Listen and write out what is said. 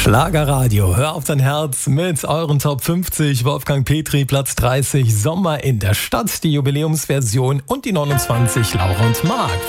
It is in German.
Schlagerradio, hör auf dein Herz mit euren Top 50. Wolfgang Petri, Platz 30, Sommer in der Stadt, die Jubiläumsversion und die 29, Laura und Marc.